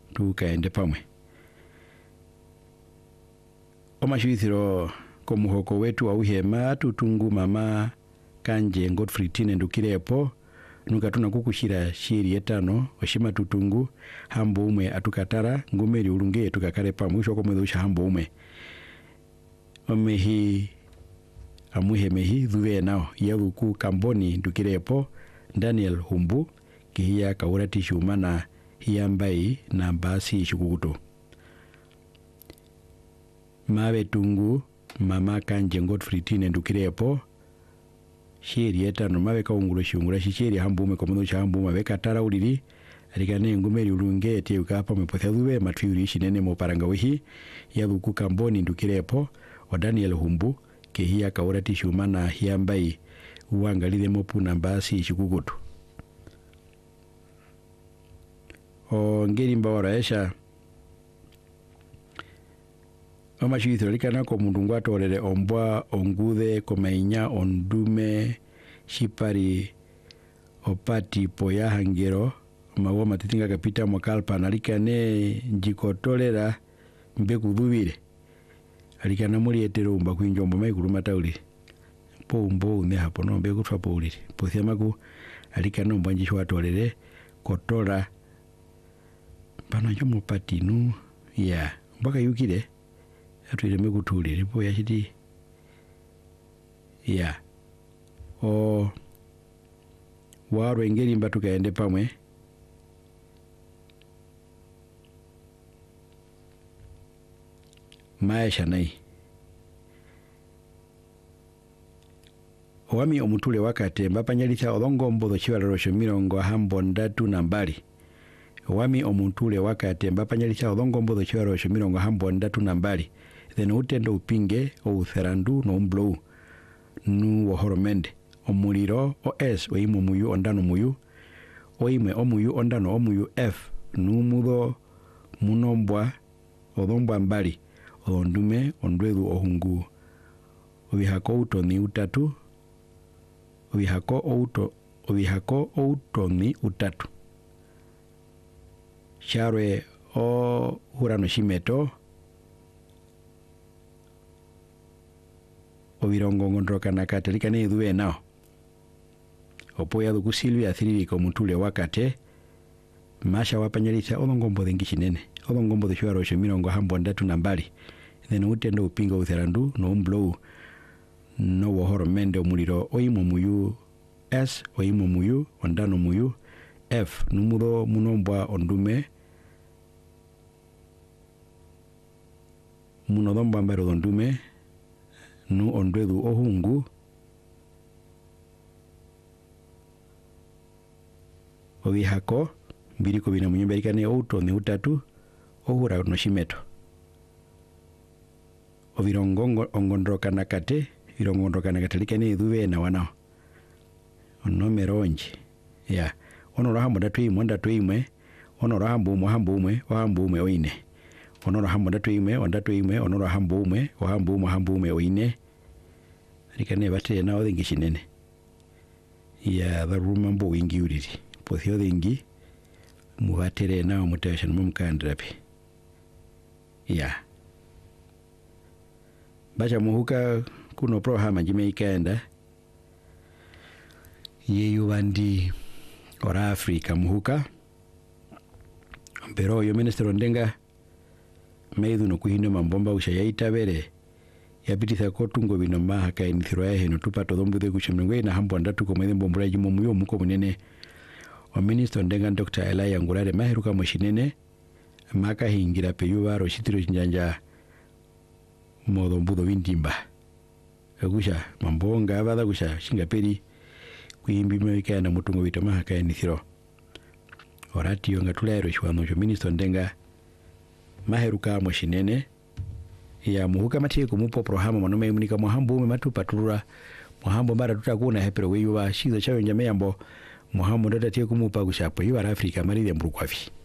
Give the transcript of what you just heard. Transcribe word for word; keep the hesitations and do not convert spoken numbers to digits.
tukaende pamwe. Omashwithiro komuhoko wetu wa uhema tutungu mama Kanje Godfrey Tine Ndukirepo nuka tunakukushira shiri etano oshima tutungu hambo umwe atukatara ngumeri ulunge tukakare pa mwisho kwa mwedusha hambo umwe omehi amuhe mehi dhuwe nao yaluku Kamboni Ndukirepo Daniel Humbu kihia kaurati shumana hiyambai na basi shukukutu mawe tungu mama Kanje Godfrey Tine Ndukirepo shiri etano mawe kaungulo shungula shiri hambu ume komodo cha hambu mawe katara ulili alikane ngumeri ulunge eti ukapa mepothaduwe matuyuri shinene moparanga wihi yaluku Kamboni Ndukirepo wa Daniel Humbu kehia kaurati shumana hiyambai uangalile mopu na basi shukukutu o ngeri mbawara esha Oma shithiro likana ko mundu ngwatolele ombwa ongude komainya ondume shipari opati poya hangero mawo matitinga kapita mokalpa nalikane njikotolera mbeku dhubire alikana muri etero umba kuinjombo mai kuluma tauli po umbo ne hapo no mbeku twa pauli pothemaku alikana omba njishwa tolele kotora pana jomo patinu ya mpaka yukire atwile megutuli lipo ya shiti ya o waro ingeri mba tukaende pamwe maisha nai Owami omutule wakate mbapa nyalitha odongo mbodo chiwararosho mirongo hambo ndatu nambali Owami omutule wakate mbapa nyalitha odongo mbodo chiwararosho mirongo hambo ndatu nambali then utendo upinge o utherandu no umblow nu wohoromende omuliro o s oimo muyu ondano muyu oime omuyu ondano omuyu f nu mudo munombwa odombwa mbali odondume ondwedu ohungu obihako utoni utatu obihako outo obihako outoni utatu sharwe o hurano shimeto obirongo ngondroka na katalika ne duwe nao opoya duku Silvia thiriri ko mutule wakate masha wapanyalitha odongombo dengishinene odongombo de shwaro shemirongo hambo ndatu nambali then utendo upinga utherandu no umblow no wohoro mende omuliro oimo muyu s oimo muyu ondano muyu f numuro munombwa ondume munodomba mbaro ondume nu ondwedu ohungu obihako biriko bina munyemberikane outo ne utatu ohura no shimeto obirongo ongondroka nakate birongondroka nakatalika ne duwe na wanao onomero onje ya onoro hambo ndatu imwe ndatu imwe onoro hambo umwe hambo umwe hambo umwe oine onoro hambo ndatu imwe ondatu imwe onoro hambo umwe hambo umwe hambo umwe oine alikane bate na odingi shinene ya baruma mbo wingi uriri pothio dingi mubatere na mutasha no mukandrape ya bacha muhuka kuno prohama jimeikenda yeyu bandi ora Afrika muhuka pero yo ministro ndenga meidu no kuhino mambomba ushayitabere yapititha kotungo bino mahaka inithiro yahe no tupato dombude kushimengwe na hambo ndatu ko mwede mbombura jimo muyo muko munene o ministro ndenga Doctor Elaya Ngurare maheruka moshinene maka hingira peyuba ro shitiro njanja modo mbudo windimba agusha mambonga abada gusha shingaperi kuimbi meka na mutungo bito mahaka inithiro orati yonga tulero shwano jo ministro ndenga maheruka moshinene ya muhuka matie kumupo prohama manome imunika muhambo ume matupaturura muhambo mara tutakuna hepero weyuba shizo chayo njame yambo muhambo ndata tie kumupa gushapo yuwa Afrika maride mbrukwafi